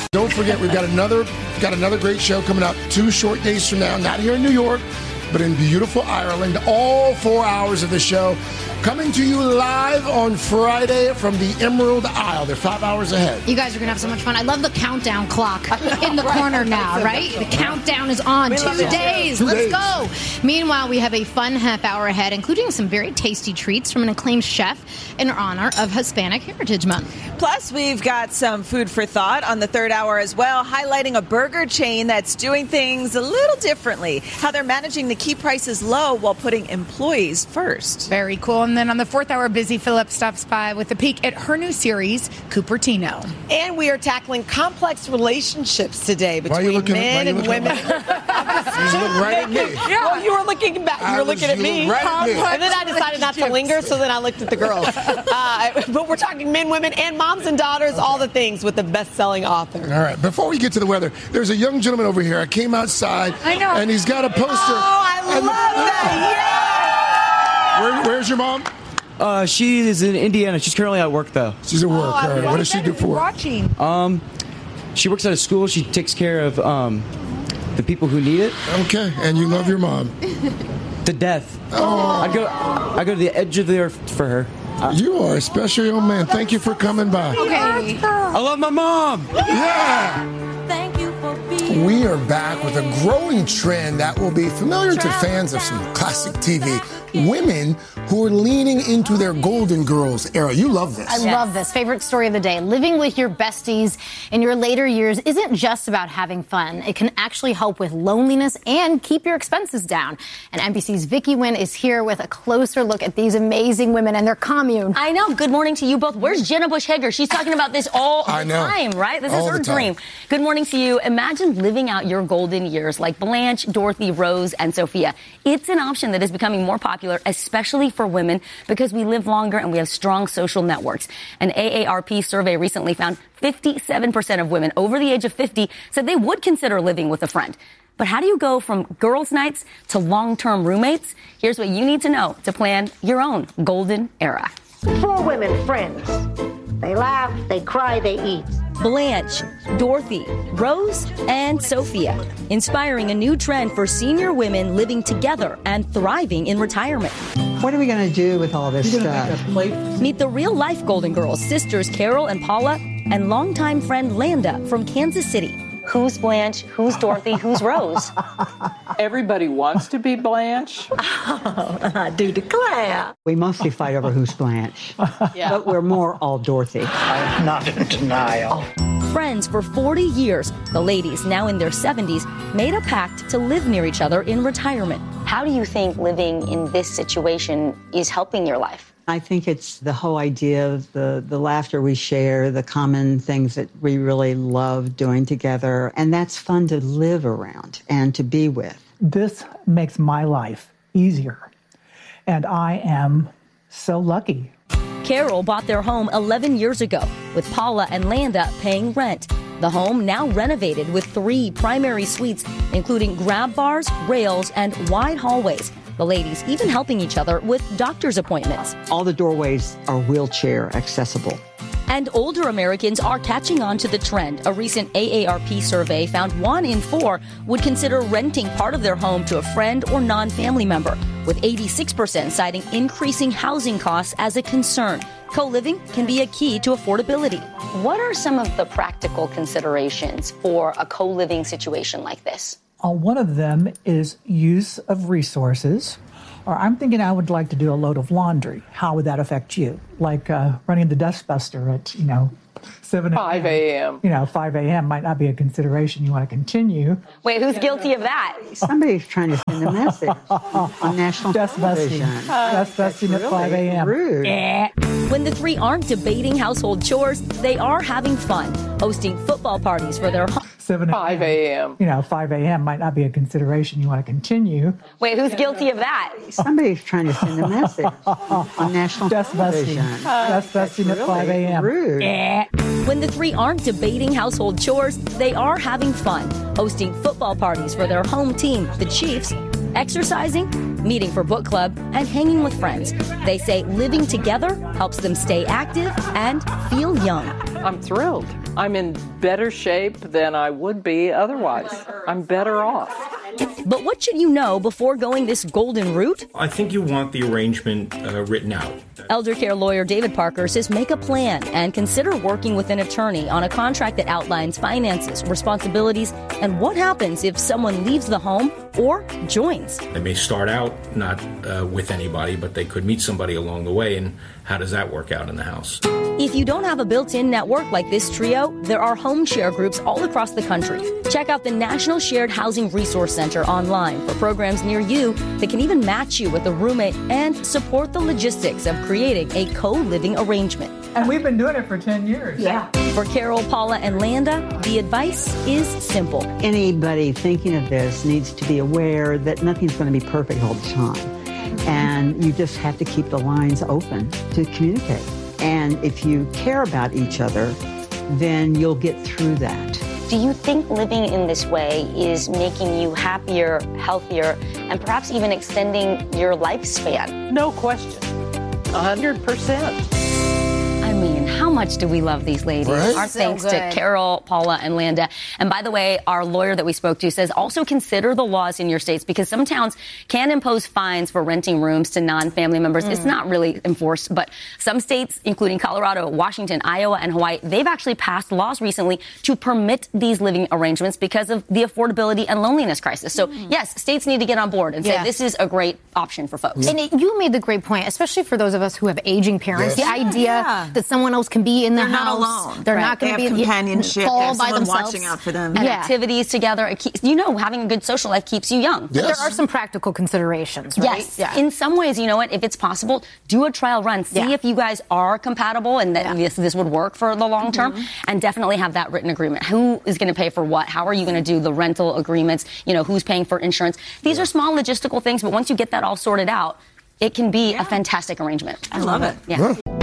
Don't forget, we've got another great show coming up 2 short days from now. Not here in New York, but in beautiful Ireland. All 4 hours of the show coming to you live on Friday from the Emerald Isle. They're 5 hours ahead. You guys are going to have so much fun. I love the countdown clock in the corner now, right? The countdown is on. 2 days. Let's go. Meanwhile, we have a fun half hour ahead, including some very tasty treats from an acclaimed chef in honor of Hispanic Heritage Month. Plus, we've got some food for thought on the 3rd hour as well, highlighting a burger chain that's doing things a little differently, how they're managing to keep prices low while putting employees first. Very cool. And then on the 4th hour, Busy Phillips stops by with a peek at her new series, Cupertino. And we are tackling complex relationships today between men and women. You look right at me. Yeah. Well, you were looking back. You were looking at me. Right at me. And then I decided not to linger, so then I looked at the girls. But we're talking men, women, and moms and daughters, all the things with the best-selling author. All right. Before we get to the weather, there's a young gentleman over here. I came outside, and he's got a poster. Oh, I love that. Yeah! Where's your mom? She is in Indiana. She's currently at work, though. She's at work. All right. What does she do for work? She works at a school. She takes care of the people who need it. Okay. And you love your mom? To death. Oh. I go to the edge of the earth for her. You are a special young man. Thank you for coming by. Okay. I love my mom. Yeah. We are back with a growing trend that will be familiar to fans of some classic TV. Women who are leaning into their Golden Girls era. You love this. I love this. Favorite story of the day. Living with your besties in your later years isn't just about having fun. It can actually help with loneliness and keep your expenses down. And NBC's Vicky Nguyen is here with a closer look at these amazing women and their commune. I know. Good morning to you both. Where's Jenna Bush Hager? She's talking about this all the time, right? This is her dream. Good morning to you. Imagine living out your golden years like Blanche, Dorothy, Rose, and Sophia. It's an option that is becoming more popular, especially for women, because we live longer and we have strong social networks. An AARP survey recently found 57% of women over the age of 50 said they would consider living with a friend. But how do you go from girls' nights to long-term roommates? Here's what you need to know to plan your own golden era. 4 women friends. They laugh, they cry, they eat. Blanche, Dorothy, Rose, and Sophia, inspiring a new trend for senior women living together and thriving in retirement. What are we going to do with all this stuff? Meet the real-life Golden Girls, sisters Carol and Paula, and longtime friend Landa from Kansas City. Who's Blanche? Who's Dorothy? Who's Rose? Everybody wants to be Blanche. I do declare. We mostly fight over who's Blanche, but we're more all Dorothy. I'm not in denial. Friends for 40 years, the ladies, now in their 70s, made a pact to live near each other in retirement. How do you think living in this situation is helping your life? I think it's the whole idea of the laughter we share, the common things that we really love doing together. And that's fun to live around and to be with. This makes my life easier. And I am so lucky. Carol bought their home 11 years ago, with Paula and Landa paying rent. The home now renovated with 3 primary suites, including grab bars, rails, and wide hallways. The ladies even helping each other with doctor's appointments. All the doorways are wheelchair accessible. And older Americans are catching on to the trend. A recent AARP survey found 1 in 4 would consider renting part of their home to a friend or non-family member, with 86% citing increasing housing costs as a concern. Co-living can be a key to affordability. What are some of the practical considerations for a co-living situation like this? One of them is use of resources. Or I'm thinking I would like to do a load of laundry. How would that affect you? Like running the dustbuster at, 5 a.m. 5 a.m. might not be a consideration you want to continue. Wait, who's guilty of that? Somebody's trying to send a message on national television. Dustbusting at 5 a.m. Rude. When the 3 aren't debating household chores, they are having fun, hosting football parties for their home. 5 a.m. 5 a.m. might not be a consideration you want to continue. Wait, who's guilty of that? Somebody's trying to send a message on national television. Dustbusting at 5 a.m. Rude. When the 3 aren't debating household chores, they are having fun, hosting football parties for their home team, the Chiefs, exercising, meeting for book club, and hanging with friends. They say living together helps them stay active and feel young. I'm thrilled. I'm in better shape than I would be otherwise. I'm better off. But what should you know before going this golden route? I think you want the arrangement written out. Elder care lawyer David Parker says make a plan and consider working with an attorney on a contract that outlines finances, responsibilities, and what happens if someone leaves the home or joins. They may start out not with anybody, but they could meet somebody along the way, and how does that work out in the house? If you don't have a built-in network like this trio, there are home share groups all across the country. Check out the National Shared Housing Resource Center online for programs near you that can even match you with a roommate and support the logistics of creating a co-living arrangement. And we've been doing it for 10 years. Yeah. For Carol, Paula, and Landa, the advice is simple. Anybody thinking of this needs to be aware that nothing's going to be perfect all the time. And you just have to keep the lines open to communicate. And if you care about each other, then you'll get through that. Do you think living in this way is making you happier, healthier, and perhaps even extending your lifespan? No question. 100%. I mean, how much do we love these ladies? Right? Our So thanks to good. Carol, Paula, and Landa. And by the way, our lawyer that we spoke to says also consider the laws in your states because some towns can impose fines for renting rooms to non-family members. It's not really enforced, but some states, including Colorado, Washington, Iowa, and Hawaii, they've actually passed laws recently to permit these living arrangements because of the affordability and loneliness crisis. So, yes, states need to get on board and say this is a great option for folks. And you made the great point, especially for those of us who have aging parents. Yes. The idea that someone else can be in the They're house. not alone. They're Right. not going to They be have companionship. They fall have by someone themselves. watching out for them. And Yeah. activities together, it keeps, having a good social life keeps you young. Yes. There are some practical considerations, right? Yes. In some ways, you know what? If it's possible, do a trial run. See if you guys are compatible and that this would work for the long term. And definitely have that written agreement. Who is going to pay for what? How are you going to do the rental agreements? Who's paying for insurance? These are small logistical things, but once you get that all sorted out, it can be a fantastic arrangement. I love it. Yeah.